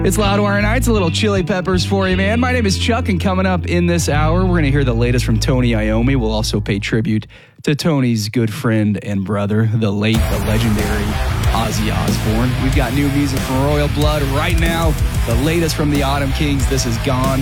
It's Loudwire Nights, a little Chili Peppers for you, man. My name is Chuck, and coming up in this hour, we're going to hear the latest from Tony Iommi. We'll also pay tribute to Tony's good friend and brother, the legendary Ozzy Osbourne. We've got new music from Royal Blood right now, the latest from the Autumn Kings. This is Gone.